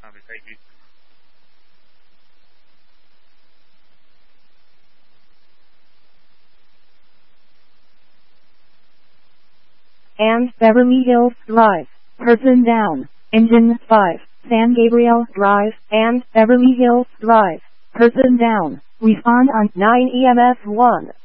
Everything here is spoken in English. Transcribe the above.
上的开局。 And Beverly Hills Drive, person down, engine 5, San Gabriel Drive, and Beverly Hills Drive, person down, respond on 9 EMS 1.